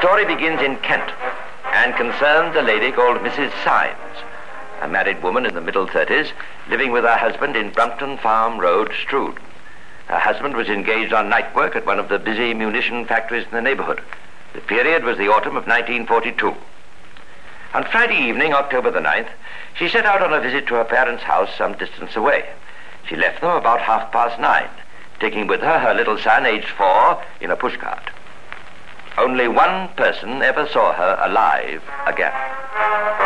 story begins in Kent and concerns a lady called Mrs. Symes, a married woman in the middle 30s, living with her husband in Brumpton Farm Road, Strood. Her husband was engaged on night work at one of the busy munition factories in the neighborhood. The period was the autumn of 1942. On Friday evening, October the 9th, she set out on a visit to her parents' house some distance away. She left them about 9:30, taking with her little son, aged 4, in a pushcart. Only one person ever saw her alive again.